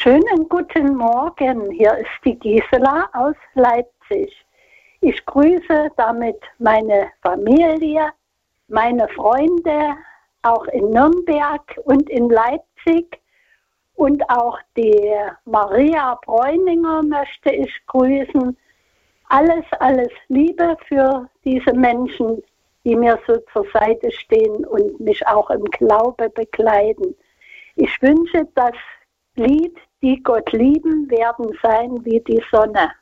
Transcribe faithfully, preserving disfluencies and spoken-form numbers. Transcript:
Schönen guten Morgen, hier ist die Gisela aus Leipzig. Ich grüße damit meine Familie, meine Freunde, auch in Nürnberg und in Leipzig. Und auch die Maria Bräuninger möchte ich grüßen. Alles, alles Liebe für diese Menschen, die mir so zur Seite stehen und mich auch im Glaube begleiten. Ich wünsche, das Lied, die Gott lieben, werden sein wie die Sonne.